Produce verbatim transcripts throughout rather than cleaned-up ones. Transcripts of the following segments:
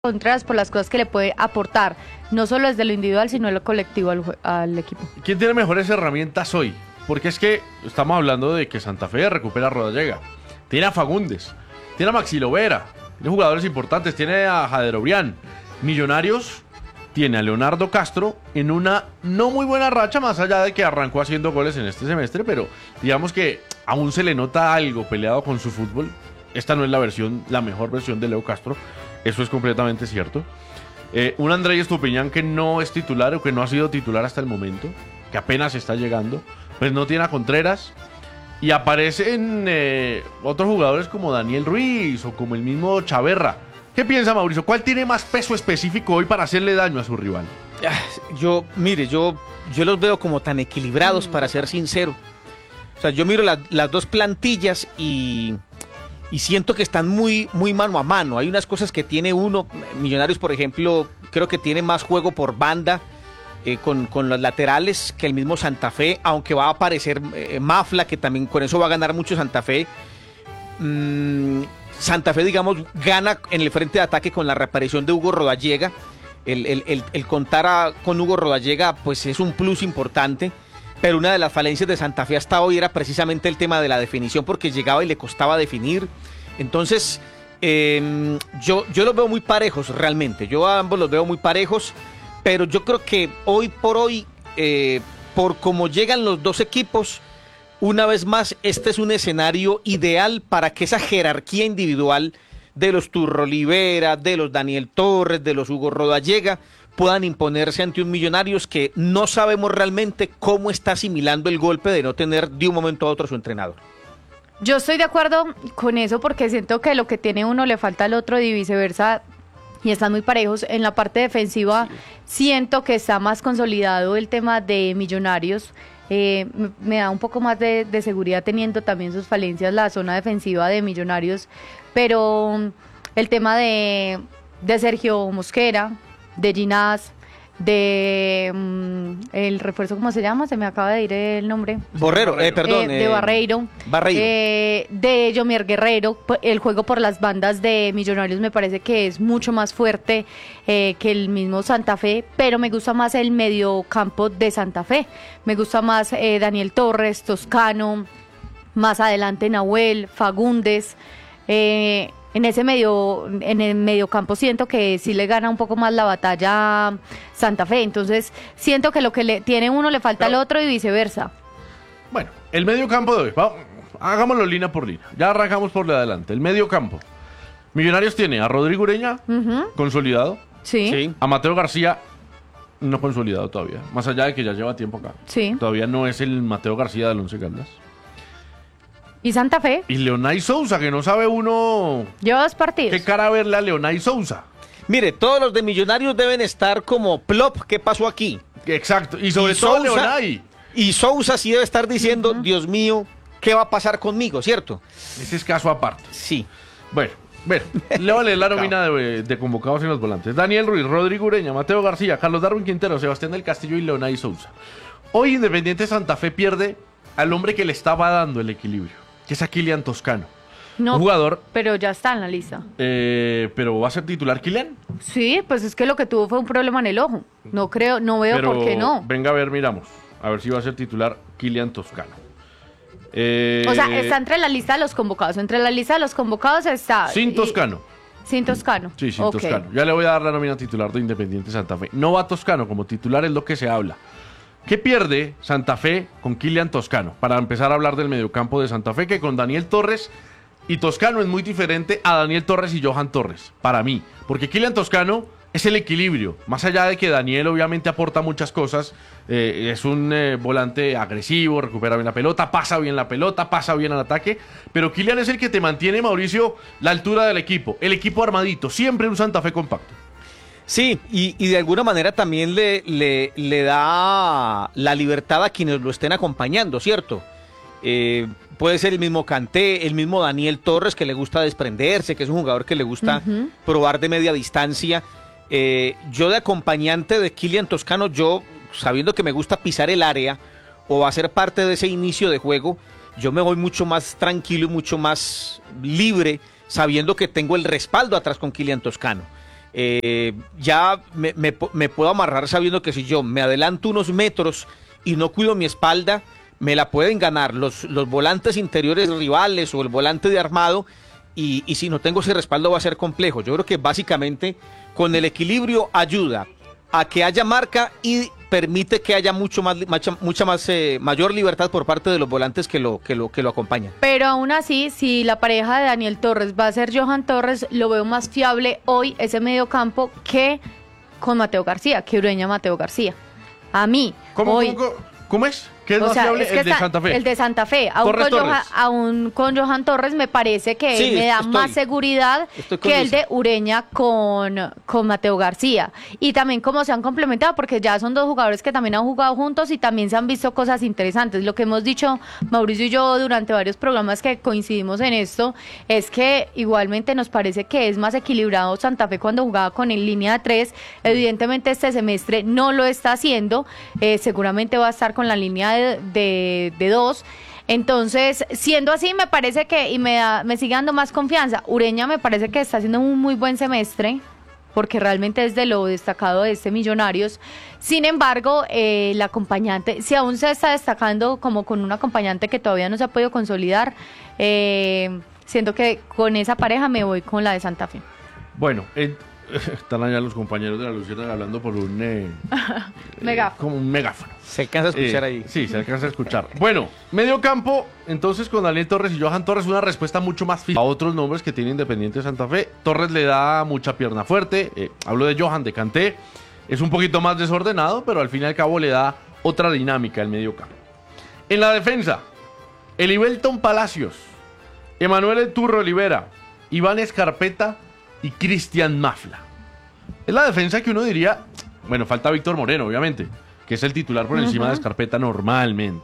Contreras por las cosas que le puede aportar, no solo desde lo individual, sino en lo colectivo al, al equipo. ¿Quién tiene mejores herramientas hoy? Porque es que estamos hablando de que Santa Fe recupera a Rodallega, tiene a Fagundes, tiene a Maxi Lovera, tiene jugadores importantes, tiene a Jader Obrián. Millonarios tiene a Leonardo Castro en una no muy buena racha, más allá de que arrancó haciendo goles en este semestre, pero digamos que aún se le nota algo peleado con su fútbol. Esta no es la versión, la mejor versión de Leo Castro. Eso es completamente cierto. Eh, un Andrés Estupiñán que no es titular o que no ha sido titular hasta el momento, que apenas está llegando, pues no tiene a Contreras. Y aparecen eh, otros jugadores como Daniel Ruiz o como el mismo Chaverra. ¿Qué piensa Mauricio? ¿Cuál tiene más peso específico hoy para hacerle daño a su rival? Yo, mire, yo, yo los veo como tan equilibrados, para ser sincero. O sea, yo miro la, las dos plantillas y... Y siento que están muy, muy mano a mano. Hay unas cosas que tiene uno. Millonarios, por ejemplo, creo que tiene más juego por banda eh, con, con los laterales que el mismo Santa Fe, aunque va a aparecer eh, Mafla, que también con eso va a ganar mucho Santa Fe. Mm, Santa Fe, digamos, gana en el frente de ataque con la reaparición de Hugo Rodallega. El, el, el, el contar a, con Hugo Rodallega, pues es un plus importante. Pero una de las falencias de Santa Fe hasta hoy era precisamente el tema de la definición, porque llegaba y le costaba definir. Entonces, eh, yo, yo los veo muy parejos realmente. Yo a ambos los veo muy parejos, pero yo creo que hoy por hoy, eh, por cómo llegan los dos equipos, una vez más, este es un escenario ideal para que esa jerarquía individual de los Turro Olivera, de los Daniel Torres, de los Hugo Rodallega, puedan imponerse ante un Millonarios que no sabemos realmente cómo está asimilando el golpe de no tener de un momento a otro su entrenador. Yo estoy de acuerdo con eso porque siento que lo que tiene uno le falta al otro y viceversa, y están muy parejos. En la parte defensiva sí. Siento que está más consolidado el tema de Millonarios. Eh, me, me da un poco más de, de seguridad teniendo también sus falencias la zona defensiva de Millonarios, pero el tema de, de Sergio Mosquera, de Ginás, de um, el refuerzo, ¿cómo se llama? Se me acaba de ir el nombre. Borrero, eh, perdón. Eh, de Barreiro. Barreiro. Eh, de Yomier Guerrero. El juego por las bandas de Millonarios me parece que es mucho más fuerte eh, que el mismo Santa Fe, pero me gusta más el mediocampo de Santa Fe. Me gusta más eh, Daniel Torres, Toscano, más adelante Nahuel, Fagundes. Eh, En ese medio, en el mediocampo siento que sí le gana un poco más la batalla a Santa Fe. Entonces siento que lo que le tiene uno le falta Pero, al otro y viceversa. Bueno, el mediocampo de hoy, vamos, hagámoslo línea por línea. Ya arrancamos por de adelante. El mediocampo. Millonarios tiene a Rodrigo Ureña, uh-huh. consolidado. Sí. sí. A Mateo García, no consolidado todavía. Más allá de que ya lleva tiempo acá. Sí. Todavía no es el Mateo García del Once Caldas. ¿Y Santa Fe? Y Leonay Sousa, que no sabe uno... Lleva dos partidos. ¿Qué cara verle a Leonay Sousa? Mire, todos los de Millonarios deben estar como plop, ¿qué pasó aquí? Exacto, y sobre y todo Sousa, Leonay. Y Sousa sí debe estar diciendo, uh-huh. Dios mío, ¿qué va a pasar conmigo, cierto? Ese es caso aparte. Sí. Bueno, bueno, le vale la nómina de, de convocados en los volantes. Daniel Ruiz, Rodrigo Ureña, Mateo García, Carlos Darwin Quintero, Sebastián del Castillo y Leonay Sousa. Hoy Independiente Santa Fe pierde al hombre que le estaba dando el equilibrio, que es a Kylian Toscano. No, un jugador, pero ya está en la lista. Eh, pero ¿va a ser titular Kylian? Sí, pues es que lo que tuvo fue un problema en el ojo. No creo, no veo pero, por qué no. Venga a ver, miramos. A ver si va a ser titular Kylian Toscano. Eh, o sea, está entre la lista de los convocados. Entre la lista de los convocados está... Sin Toscano. Y, sin Toscano. Sí, sin okay. Toscano. Ya le voy a dar la nómina titular de Independiente Santa Fe. No va Toscano como titular, es lo que se habla. ¿Qué pierde Santa Fe con Kylian Toscano? Para empezar a hablar del mediocampo de Santa Fe, que con Daniel Torres y Toscano es muy diferente a Daniel Torres y Johan Torres, para mí. Porque Kylian Toscano es el equilibrio. Más allá de que Daniel obviamente aporta muchas cosas, eh, es un eh, volante agresivo, recupera bien la pelota, pasa bien la pelota, pasa bien al ataque. Pero Kylian es el que te mantiene, Mauricio, la altura del equipo. El equipo armadito, siempre un Santa Fe compacto. Sí, y, y de alguna manera también le, le, le da la libertad a quienes lo estén acompañando, ¿cierto? Eh, puede ser el mismo Kanté, el mismo Daniel Torres, que le gusta desprenderse, que es un jugador que le gusta uh-huh. probar de media distancia. Eh, yo de acompañante de Kylian Toscano, yo sabiendo que me gusta pisar el área o hacer parte de ese inicio de juego, yo me voy mucho más tranquilo y mucho más libre, sabiendo que tengo el respaldo atrás con Kylian Toscano. Eh, ya me, me, me puedo amarrar sabiendo que si yo me adelanto unos metros y no cuido mi espalda, me la pueden ganar los, los volantes interiores rivales o el volante de armado, y, y si no tengo ese respaldo va a ser complejo. Yo creo que básicamente con el equilibrio ayuda a que haya marca y permite que haya mucho más, mucha, mucha más eh, mayor libertad por parte de los volantes que lo, que lo, que lo acompañan. Pero aún así, si la pareja de Daniel Torres va a ser Johan Torres, lo veo más fiable hoy ese medio campo que con Mateo García, que Ureña Mateo García. A mí, ¿Cómo, hoy... cómo, ¿Cómo es? ¿Qué es O más sea, fiable? es que El de está- Santa Fe. El de Santa Fe. Aún Torres, con, Johan, Torres. aún con Johan Torres me parece que Sí, me da estoy- más seguridad estoy con que el Lisa. de Ureña con, con Mateo García. Y también cómo se han complementado, porque ya son dos jugadores que también han jugado juntos y también se han visto cosas interesantes. Lo que hemos dicho Mauricio y yo durante varios programas que coincidimos en esto es que igualmente nos parece que es más equilibrado Santa Fe cuando jugaba con en línea de tres. Evidentemente este semestre no lo está haciendo. Eh, seguramente va a estar con la línea de, de de dos. Entonces, siendo así, me parece que, y me, da, me sigue dando más confianza. Ureña me parece que está haciendo un muy buen semestre, porque realmente es de lo destacado de este Millonarios. Sin embargo, eh, el acompañante, si aún se está destacando como con un acompañante que todavía no se ha podido consolidar, eh, siento que con esa pareja me voy con la de Santa Fe. Bueno, eh, están allá los compañeros de la Luciérnaga hablando por un... Eh, Megáfono. eh, como un megáfono. Se alcanza a escuchar Eh, ahí. Sí, se alcanza a escuchar. Bueno, medio campo, entonces con Daniel Torres y Johan Torres, una respuesta mucho más fija a otros nombres que tiene Independiente Santa Fe. Torres le da mucha pierna fuerte, eh, hablo de Johan, de Kanté, es un poquito más desordenado, pero al fin y al cabo le da otra dinámica al medio campo. En la defensa, Elibelton Palacios, Emanuel El Turro Olivera, Iván Escarpeta y Cristian Mafla. Es la defensa que uno diría, bueno, falta Víctor Moreno, obviamente, que es el titular por encima de Escarpeta normalmente.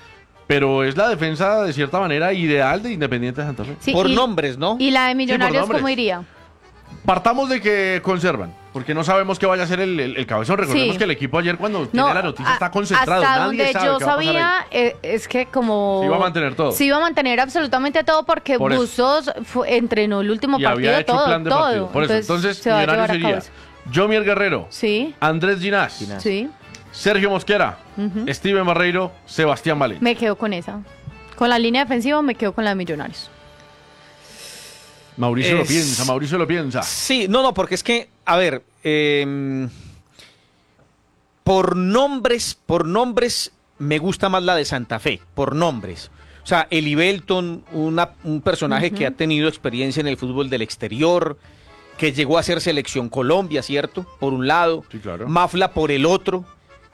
Pero es la defensa, de cierta manera, ideal de Independiente de Santa Fe. Sí, Por y- nombres, ¿no? Y la de Millonarios, nombres. ¿cómo iría? Partamos de que conservan, porque no sabemos qué vaya a ser el, el- el cabezón. Recordemos Sí. que el equipo ayer cuando tiene la noticia a- está concentrado. Hasta Nadie donde sabe yo qué va a pasar sabía ahí. eh, es que como... Se iba a mantener todo. Se iba a mantener absolutamente todo porque Por eso. Bustos fue- entrenó el último Y partido, había hecho todo, plan de todo. partido. Por eso, entonces, se va a llevar Millonarios a sería cabo eso. Jomier Guerrero, Sí, Andrés Ginás, Ginás. sí, Sergio Mosquera, Ujú. Steven Barreiro, Sebastián Valencia. me quedo con esa. Con la línea defensiva me quedo con la de Millonarios. Mauricio lo Es- piensa, Mauricio lo piensa. Sí, no, no, porque es que, a ver, eh, por nombres, por nombres, me gusta más la de Santa Fe, por nombres. O sea, Eli Belton, una, un personaje Ujú. que ha tenido experiencia en el fútbol del exterior, que llegó a ser selección Colombia, ¿cierto? Por un lado. Sí, claro. Mafla por el otro,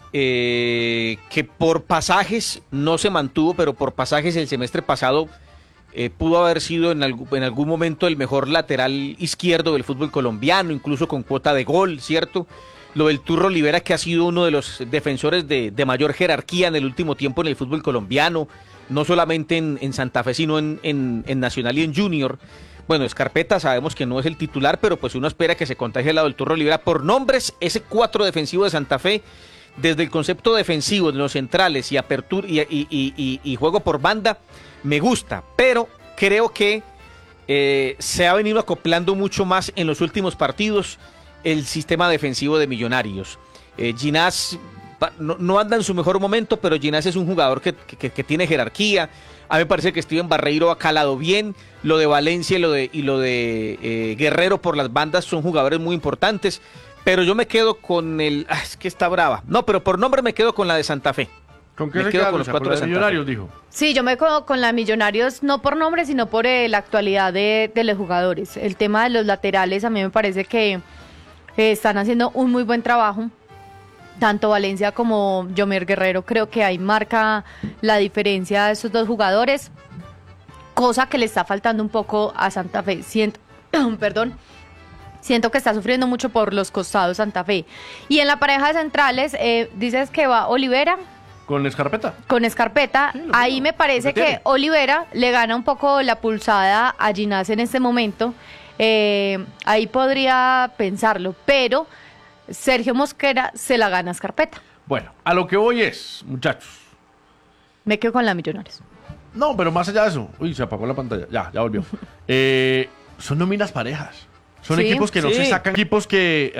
eh, que por pasajes no se mantuvo, pero por pasajes el semestre pasado eh, pudo haber sido en, algún- en algún momento el mejor lateral izquierdo del fútbol colombiano, incluso con cuota de gol, ¿cierto? Lo del Turro Olivera, que ha sido uno de los defensores de, de mayor jerarquía en el último tiempo en el fútbol colombiano, no solamente en, en Santa Fe, sino en, en, en Nacional y en Junior. Bueno, Escarpeta sabemos que no es el titular, pero pues uno espera que se contagie el lado del Turro Olivera. Por nombres, ese cuatro defensivo de Santa Fe, desde el concepto defensivo de los centrales y apertura y, y- y- y- y juego por banda, me gusta, pero creo que eh, se ha venido acoplando mucho más en los últimos partidos el sistema defensivo de Millonarios. Eh, Ginás pa- no, no anda en su mejor momento, pero Ginás es un jugador que, que- que tiene jerarquía. A mí me parece que Steven Barreiro ha calado bien. Lo de Valencia y lo de, y lo de eh, Guerrero por las bandas son jugadores muy importantes. Pero yo me quedo con el... ah, es que está brava. No, pero por nombre me quedo con la de Santa Fe. ¿Con qué me se quedo queda con los Lucha? cuatro Con la de Santa Millonarios, Fe. dijo. Sí, yo me quedo con la de Millonarios, no por nombre, sino por eh, la actualidad de, de los jugadores. El tema de los laterales, a mí me parece que eh, están haciendo un muy buen trabajo. Tanto Valencia como Yomer Guerrero, creo que ahí marca la diferencia de esos dos jugadores, cosa que le está faltando un poco a Santa Fe. Siento, perdón, siento que está sufriendo mucho por los costados Santa Fe. Y en la pareja de centrales, eh, dices que va Olivera Con Escarpeta. con Escarpeta. Sí, lo Ahí mismo, me parece lo que que tiene. Olivera le gana un poco la pulsada a Ginás en este momento. Eh, ahí podría pensarlo, pero Sergio Mosquera se la gana a Escarpeta. Bueno, a lo que voy es, muchachos. Me quedo con la Millonarios. No, pero más allá de eso. Uy, se apagó la pantalla. Ya, ya volvió. Eh, son nóminas parejas. Son Sí. equipos que no Sí. se sacan, equipos que